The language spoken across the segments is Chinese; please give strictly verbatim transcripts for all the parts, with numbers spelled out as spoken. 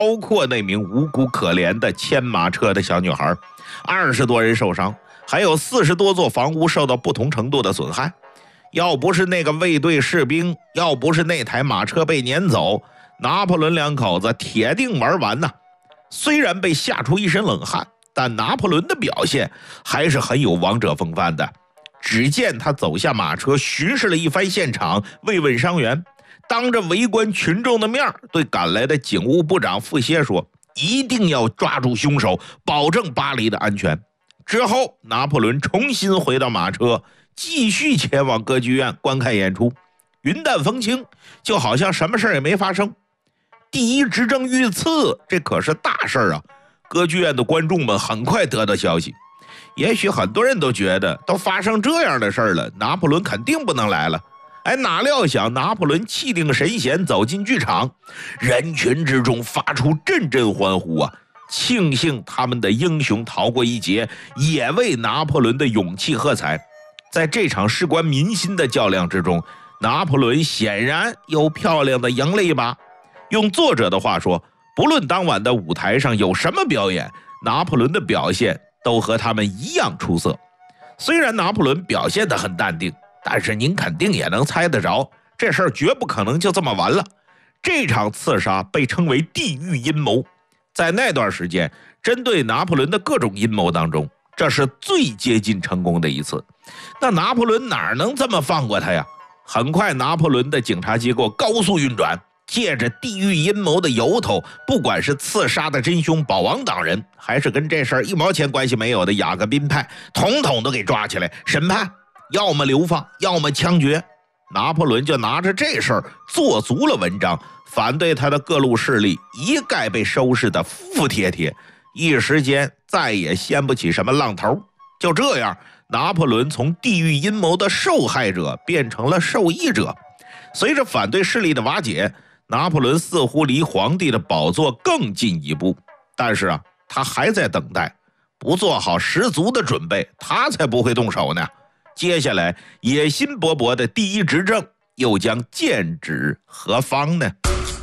包括那名无辜可怜的牵马车的小女孩，二十多人受伤，还有四十多座房屋受到不同程度的损害。要不是那个卫队士兵，要不是那台马车被撵走，拿破仑两口子铁定玩完呐。虽然被吓出一身冷汗，但拿破仑的表现还是很有王者风范的。只见他走下马车，巡视了一番现场，慰问伤员，当着围观群众的面对赶来的警务部长傅歇说，一定要抓住凶手，保证巴黎的安全。之后拿破仑重新回到马车，继续前往歌剧院观看演出，云淡风轻，就好像什么事也没发生。第一执政遇刺，这可是大事啊！歌剧院的观众们很快得到消息，也许很多人都觉得都发生这样的事了，拿破仑肯定不能来了。哎，哪料想拿破仑气定神闲走进剧场，人群之中发出阵阵欢呼啊！庆幸他们的英雄逃过一劫，也为拿破仑的勇气喝彩。在这场事关民心的较量之中，拿破仑显然又漂亮的赢了一把。用作者的话说，不论当晚的舞台上有什么表演，拿破仑的表现都和他们一样出色。虽然拿破仑表现得很淡定，但是您肯定也能猜得着，这事儿绝不可能就这么完了。这场刺杀被称为地狱阴谋，在那段时间，针对拿破仑的各种阴谋当中，这是最接近成功的一次。那拿破仑哪能这么放过他呀？很快，拿破仑的警察机构高速运转，借着地狱阴谋的由头，不管是刺杀的真凶保王党人，还是跟这事儿一毛钱关系没有的雅各宾派，统统都给抓起来审判，要么流放，要么枪决。拿破仑就拿着这事儿做足了文章，反对他的各路势力一概被收拾得服服帖帖，一时间再也掀不起什么浪头。就这样，拿破仑从地狱阴谋的受害者变成了受益者。随着反对势力的瓦解，拿破仑似乎离皇帝的宝座更进一步，但是啊，他还在等待，不做好十足的准备，他才不会动手呢。接下来，野心勃勃的第一执政又将剑指何方呢？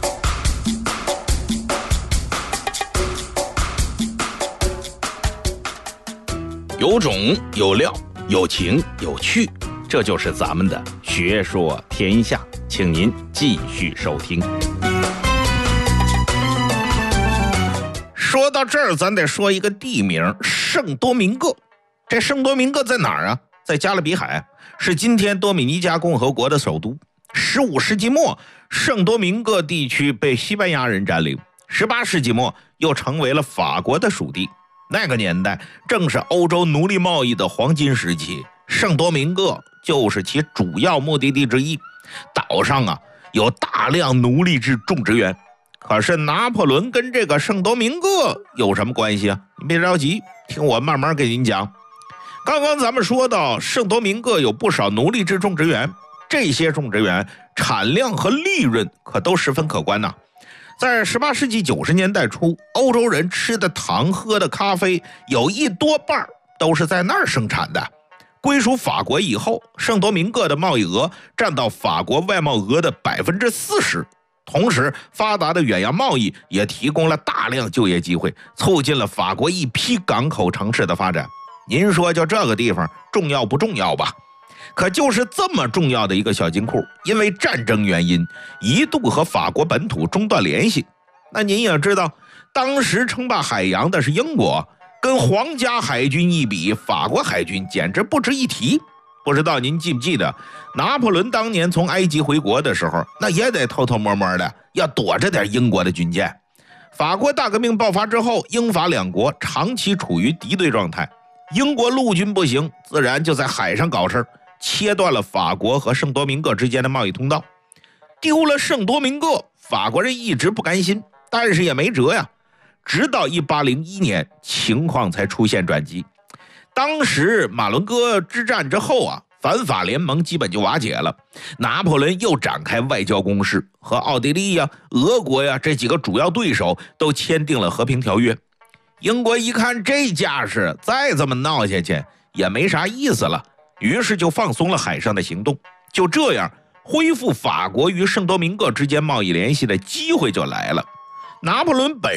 有种有料，有情有趣，这就是咱们的学说天下，请您继续收听。说到这儿，咱得说一个地名，圣多明各。这圣多明各在哪儿啊？在加勒比海，是今天多米尼加共和国的首都。十五世纪末，圣多明各地区被西班牙人占领，十八世纪末又成为了法国的属地。那个年代正是欧洲奴隶贸易的黄金时期，圣多明各就是其主要目的地之一。岛上啊有大量奴隶制种植园。可是拿破仑跟这个圣多明各有什么关系啊？你别着急，听我慢慢给您讲。刚刚咱们说到圣多明各有不少奴隶制种植园，这些种植园产量和利润可都十分可观呐、啊。在十八世纪九十年代初，欧洲人吃的糖、喝的咖啡有一多半都是在那儿生产的。归属法国以后，圣多明各的贸易额占到法国外贸额的百分之四十。同时，发达的远洋贸易也提供了大量就业机会，促进了法国一批港口城市的发展。您说，就这个地方重要不重要吧？可就是这么重要的一个小金库，因为战争原因，一度和法国本土中断联系。那您也知道，当时称霸海洋的是英国，跟皇家海军一比，法国海军简直不值一提。不知道您记不记得，拿破仑当年从埃及回国的时候，那也得偷偷摸摸的，要躲着点英国的军舰。法国大革命爆发之后，英法两国长期处于敌对状态，英国陆军不行，自然就在海上搞事，切断了法国和圣多明各之间的贸易通道。丢了圣多明各，法国人一直不甘心，但是也没辙呀。直到一八零一年，情况才出现转机。当时马伦哥之战之后啊，反法联盟基本就瓦解了。拿破仑又展开外交攻势，和奥地利呀、俄国呀这几个主要对手都签订了和平条约。英国一看这架势，再这么闹下去也没啥意思了，于是就放松了海上的行动。就这样，恢复法国与圣多明各之间贸易联系的机会就来了。 拿破仑本